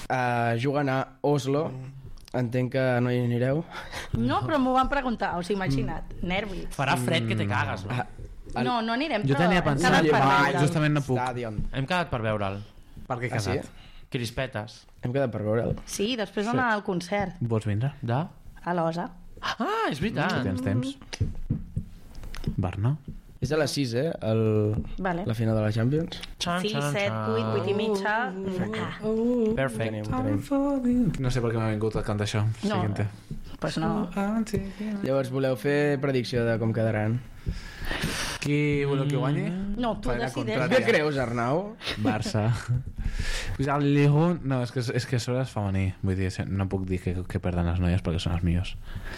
juguen a Oslo. Entenc que no hi anireu. No, però m'ho van preguntar, o sigui, imagina't, nervis. Farà fred que te cagues, no? No, no anirem, Jo però tenia hem pensat, quedat per veure'l. justament no puc. Stadion. Hem quedat per veure'l. Per què he Ah, sí? casat? Crispetes. Hem quedat per veure'l. Sí, després d'anar al concert, Vols vindre? De? a l'Osa. Ah, és Si veritat. tens temps. Barna? És a les 6, Vale. la final de la Champions. 6, 7, 8, 8 i mitja. Perfecte. Tenim. No sé per què m'ha vingut a cantar això. No, Siguiente. pues no. Llavors, voleu fer predicció de com quedaran? Qui voleu que guanyi? No, tu Faena decideix. contrària. Què creus, Arnau? Barça. Pues el Lyon... No, és que a sobre és femení. Vull dir, no puc dir que perden les noies perquè són els millors.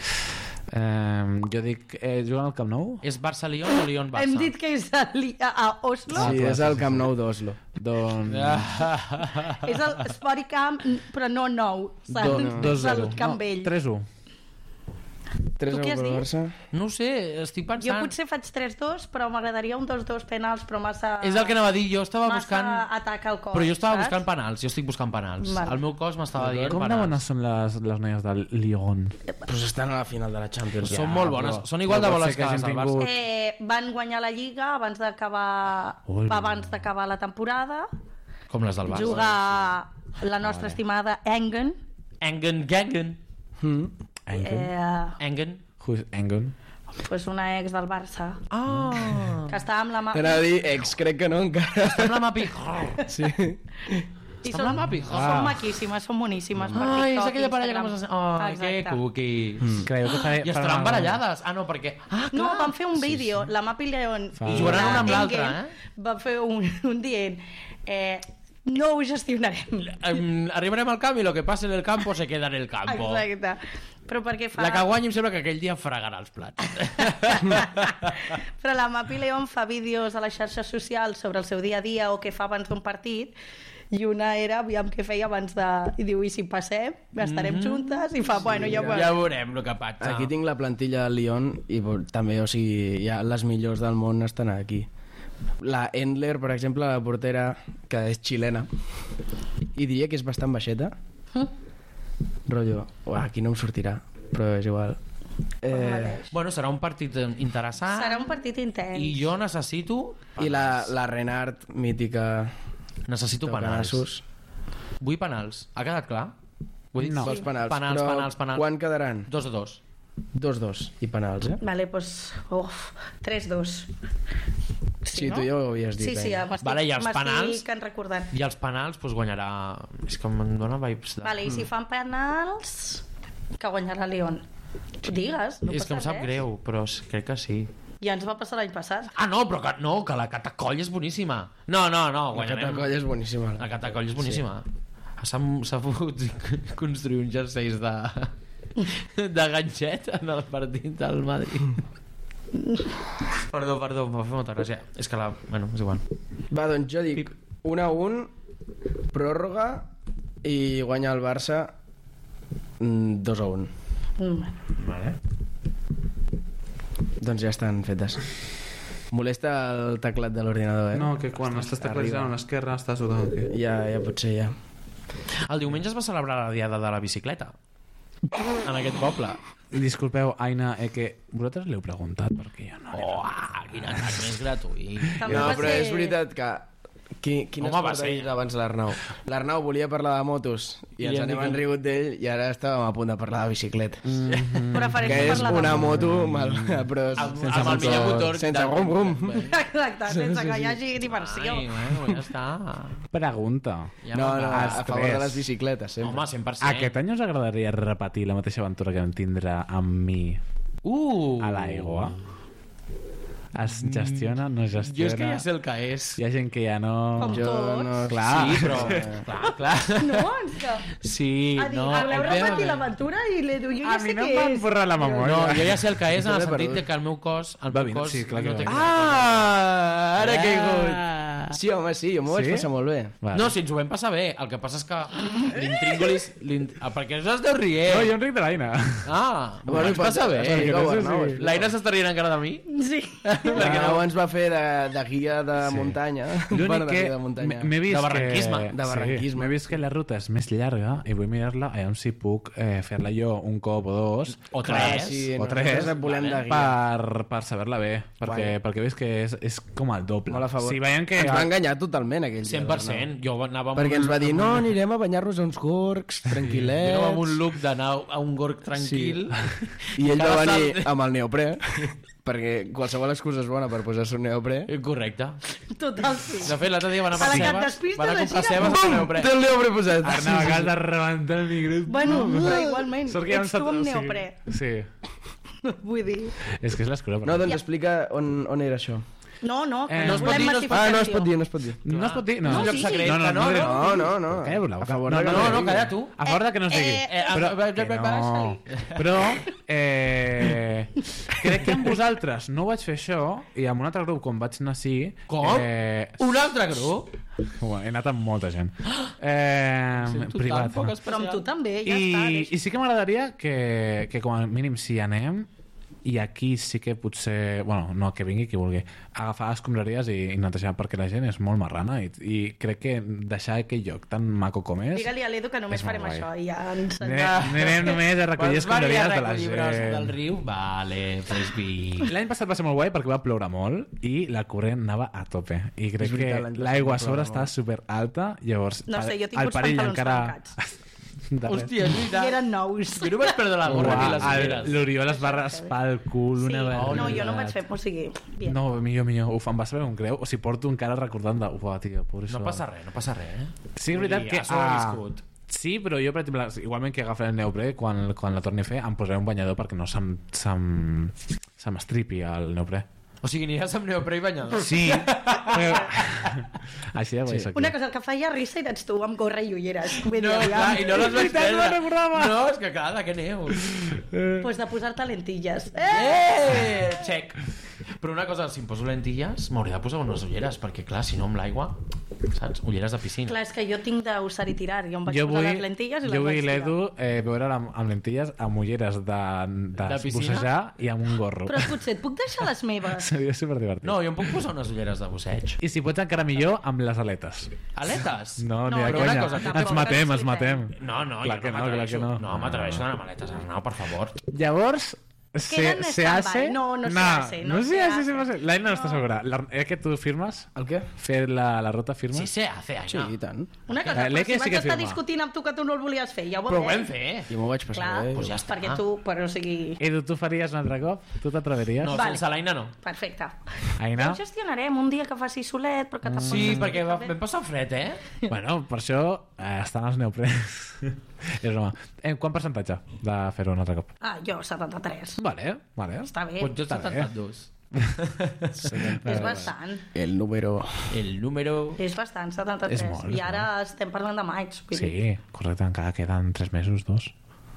Jo dic... juguen al Camp Nou? És Barça-Lyon o Lyon-Barça? Hem dit que és a Oslo. Sí, és el Camp Nou d'Oslo. Doncs... És el Sport Camp, però no nou. És el Camp Vell. 3-1. 3 Tu què has per dit? Barça. No ho sé, estic Jo pensant... potser faig 3-2, però m'agradaria un 2-2 penals, però massa... És el que anava a dir, jo estava massa buscant... atac al cos, Però jo estava saps? buscant penals, jo estic buscant penals. Vale. El meu cos m'estava dient Com de penals. bones són les noies del Lyon? Pues estan a la final de la Champions. Són molt bones, són igual de Però pot bones ser que que les hagin del Barça. tingut- Van guanyar la Lliga abans d'acabar la temporada. Com les del Barça. Jugar la nostra estimada Engen. Engen. Engen. Who's Engen? Pues una ex del Barça. Ah. Que està amb la mà... T'anava a dir ex, crec que no encara. Amb la Mapi. Sí. I Està amb la Mapi. són maquíssimes, són boníssimes. per Ai, és TikTok, aquella parella que Instagram. mos... Ai, que Exacte. cuqui. Creieu que I estaran barallades. Ah, no, perquè... Ah, No, clar. van fer un vídeo, la Mapi León i Jugaran la una amb l'altra, Engen van fer un dient no ho gestionarem. Arribarem al camp i lo que passa en el campo se queda en el campo. Exacte. Però perquè fa... La que guanyi em sembla que aquell dia fregarà els plats. Però la Mapi León fa vídeos a les xarxes socials sobre el seu dia a dia o què fa abans d'un partit, i una era, aviam què feia abans de... I diu, i si passem, estarem juntes, i fa, bueno, ja Ja veurem el que passa. Aquí tinc la plantilla del Lyon i també, o sigui, ja les millors del món estan aquí. La Endler, per exemple, la portera, que és xilena, i diria que és bastant baixeta. Rotllo, aquí no em sortirà, però és igual. Bueno, serà un partit interessant. Serà un partit intens. I jo necessito... I la Renard, mítica... Necessito penals. Vull penals. Ha quedat clar? Vull dir, No. Vols penals. Penals, Però penals. quan quedaran? 2-2. 2-2 i penals, Vale, doncs... 3-2. Sí, tu ja ho havies dit. Sí, m'estic Vale, i els penals? recordant. I els penals, doncs guanyarà... És que em dóna vibes de... Vale, i si fan penals, que guanyarà León. Digues, no és que em passa sap res. greu, però crec que sí. Ja ens va passar l'any passat. Ah, no, però que la catacoll és boníssima. No, La guanyarem. catacoll és boníssima. La catacoll és boníssima. S'ha pogut construir un jerseis de ganxet en el partit del Madrid. Perdó, m'ha fet molta gràcia. És que bueno, és igual. Va, doncs jo dic 1-1, pròrroga i guanya el Barça 2-1. Vale. Doncs ja estan fetes. Molesta el teclat de l'ordinador, No, que quan estàs teclejant a l'esquerra estàs sudant. Okay. Ja pot ser, ja. El diumenge es va celebrar la diada de la bicicleta en aquest poble. Disculpeu, Aina, que vosaltres l'heu preguntat perquè jo no... Quin atac més gratuït. També No, va però ser- és veritat que... Quin Home, esport va ha ser. dit abans l'Arnau? L'Arnau volia parlar de motos i ens n'hem enrigut d'ell i ara estàvem a punt de parlar de bicicletes. Prefereixo Que és parlar de una moto. moto, però Amb el millor motor. sense brum-brum. Exacte, sense que hi hagi diversió. Ai, bueno, ja està. Pregunta. Ja No, me'n no, va. a favor de les bicicletes, sempre. Home, 100%. Aquest any us agradaria repetir la mateixa aventura que vam tindre amb mi a l'aigua? Es gestiona, no es gestiona? Jo és que ja sé el que és. Hi ha gent que ja no... Com Jo tots. no... Clar. Sí, però... clar. No, és que... Sí, A dir, no... haureu el tema repetit que- l'aventura i jo ja A sé mi no què em van és. borrar la memòria. No, jo ja sé el que és en el Jo l'he sentit perdut. de que el meu cos... El Va meu vindre, cos sí, clar que no té va Ah, ara he caigut. Sí, home, sí, jo m'ho vaig Sí? passar molt bé. Vale. No, si ens ho vam passar bé. El que passa és que l'intríngulis... perquè no esteu rient. No, jo enric de l'Aina. Ah, m'ho Bueno, vaig passar bé. perquè no sé si- L'Aina s'està rient encara de mi? Sí. Perquè no ens va fer de guia de muntanya. L'únic Bueno, de que guia de muntanya. m'he vist De barranquisme. que... De barranquisme. Sí, m'he vist que la ruta és més llarga i vull mirar-la, aviam si puc fer-la jo un cop o dos. O Clar, tres. sí, o nosaltres tres, et volem de guia. per saber-la bé, perquè he vist que és com el doble. Molt a favor. Si veiem que... Ens va enganyar totalment aquell dia. 100%. Jo anava amb Perquè un- ens va dir, no, anirem a banyar-nos a uns gorgs, Jo tranquil·lets... anava amb un look d'anar a un gorg tranquil. I ell va Cada venir salt- amb el neoprè, perquè qualsevol excusa és bona per posar-se un neoprè. Correcte. Total, sí. De fet, l'altre dia van a A la que et Cebes, despistes van a comprar així, cebes amb neoprè. Té el neoprè posat. Arnau, acabes de rebentar el micro. Bueno, però igualment, Sort que ja ets tu amb neoprè. Sí. Vull dir... És que és l'escura. No, doncs explica on era això. No, que no no es pot volem dir, no es pot- Ah, no es massificació. pot dir, no es pot dir. No es pot dir? No, sí, secret, sí. que no, No, no, no. Calla-vos la boca. A favor No, de que No, digui. calla tu. A favor de que no es digui. Però crec que amb vosaltres no ho vaig fer això i amb un altre grup quan vaig anar sí. Com? Un altre grup? Bueno, he anat amb molta gent. Tu Privat. tan poc No? especial. Però amb tu també, ja està. I sí que m'agradaria que com a mínim si anem i aquí sí que potser, bueno, no, que vingui qui vulgui, agafar escombraries i netejar perquè la gent és molt marrana i crec que deixar aquell lloc tan maco com és... Digue-li a l'Edu que només És molt farem guai. això i ja ens... Anem només a recollir escombraries de la gent. del riu? Vale, pues vi. L'any passat va ser molt guai perquè va ploure molt i la corrent anava a tope i crec És veritat, l'any que passat l'aigua va a sobre ploure estava molt. super alta, llavors No sé, jo tinc el uns perill pantalons encara... tancats. De res. Hòstia, és I veritat. eren nous. Jo no vaig perdre la gorra ni les ulleres. L'Oriol es va raspar el cul Sí, una vegada. no, jo no em vaig fer, o sigui... Bien. No, millor. Uf, em va saber un greu. O sigui, porto encara recordant de... Uf, tio, pobre No passa res, no passa res, Sí, és veritat que... Has sobreviscut. Sí, però jo, per exemple, igualment que agafaré el neoprè, quan la torni a fer, em posaré un banyador perquè no se m'estripi el neoprè. O sigui, aniràs amb neoprè i banyador. Sí. Però... Així de guai, Una cosa, el que feia risa eres tu amb gorra i ulleres. Vull dir, No, aviam. clar, i no les vaig veritat, no me'n prendre. recordava. No, és que clar, de què neus? Pues de posar-te lentilles. Check. Però una cosa, si em poso lentilles, m'hauria de posar unes ulleres, perquè clar, si no amb l'aigua, saps? Ulleres de piscina. Clar, és que jo tinc d'usar i tirar. Jo em vaig Jo posar vull, les lentilles i jo les vull vaig tirar. l'Edu veure'l amb lentilles, amb ulleres de piscina? bussejar i amb un gorro. Però potser et puc deixar les meves. Seria superdivertit. No, jo em puc posar unes ulleres de busseig. I si pots encara millor, amb les aletes. Aletes? No, No, ni de però una conya. cosa, tampoc Ens matem, ens necessitem. matem. No, no, Clar jo que no no, clar m'atreveixo. que no. No, m'atreveixo d'anar amb aletes, Arnau, per favor. Llavors, Queden se hace... stand-by. No se hace, no No se se hace, hace. se hace. L'Aina no està segura. Que tu firmes? El què? Fer la ruta firmes? Sí, se hace, Sí, Aina. i tant. Una cosa, però l'Eke si sí vaig que estar firma. discutint amb tu que tu no el volies fer, ja ho Però ho veurem. vam fer. Jo m'ho vaig passar Clar, bé. Pues ja està. perquè tu, però o sigui... Edu, tu faries un altre cop? Tu t'atreveries? No, Vale. sense l'Aina no. Perfecte. Aina? Ho gestionarem un dia que faci solet, però que tampoc... Sí, s'estigui perquè bé. vam passar fred, eh? Bueno, per això estan els neoprens. És broma. Quant percentatge de fer-ho un altre cop? Ah, jo, 73. Vale. Està bé. Pues jo Està bé. 72. És bastant. El número... El número... És bastant, 73. És molt, I és ara estem parlant de maig. vull dir. Sí, correcte, encara queden 3 mesos, 2.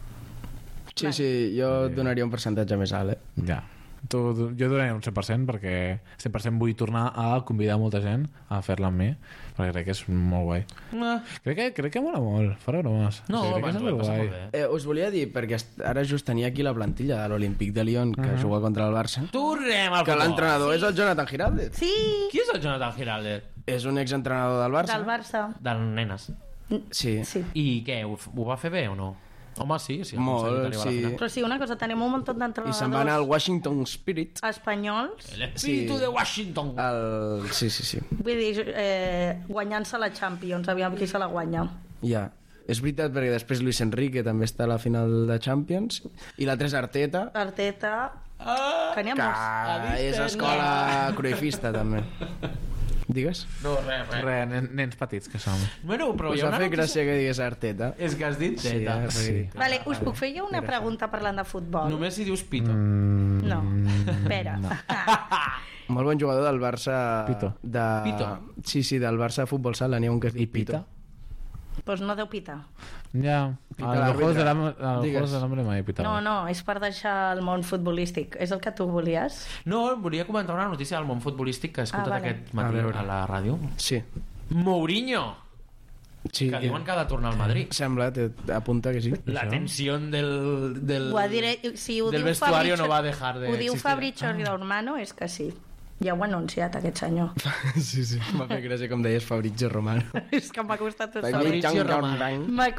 Sí, sí, jo donaria un percentatge més alt, eh? Ja. Jo donaré un 100% perquè 100% vull tornar a convidar molta gent a fer-la amb mi perquè crec que és molt guai. Crec que mola molt, fora bromes. No, crec que abans és ho vam passar superguai. molt bé. Us volia dir, perquè ara just tenia aquí la plantilla de l'Olímpic de Lyon, que juga contra el Barça, Tornem al que futbol. l'entrenador és el Jonathan Giraldez. Sí, Qui és el Jonathan Giraldez? És un exentrenador del Barça. del Barça. Del nenes. Sí. Sí. I què, ho va fer bé o no? Home, sí, sí. ha Molt, aconseguit arribar a la sí. final. Però sí, una cosa, tenim un munt I se'n va anar al d'entrenadors Washington Spirit. espanyols, El espíritu Sí. de Washington. Sí, sí, sí. vull dir, guanyant-se la Champions, aviam qui se la guanya. Ja. És veritat, perquè després Luis Enrique també està a la final de Champions. I l'altre és Arteta, Arteta, Ah! que n'hi ha que molts. és escola cruifista, també. Digues? No, res. Nens petits que som. Bueno, però Us hi ha va una fer notícia... gràcia que digués Arteta. És que has dit teta. Sí. Vale, us puc fer jo una pregunta parlant de futbol? Només si dius pito. No, espera. Molt bon jugador del Barça... Pito. De... Pito. Sí, sí, del Barça de futbol sala, n'hi ha un que es diu I Pita? Doncs no deu pitar. Ja, Pita a los Juegos l'àrbitre. del Hambre mai pitava. No, és per deixar el món futbolístic. És el que tu volies? No, volia comentar una notícia del món futbolístic que he escoltat vale. aquest matí A veure. a la ràdio. Sí. Mourinho, Sí, que diuen que ha de tornar al Madrid. Sembla, apunta que sí. La tensión del Ho diré, si ho del diu vestuario Fabrizio- no va a dejar de Ho diu existir. Fabrizio Romano, és que sí. Ja ho ha anunciat, aquest senyor. Sí, sí. M'ha fet gràcia com deies Fabrizio Romano. És que m'ha costat tot Fabrizio saber. Romano. M'ha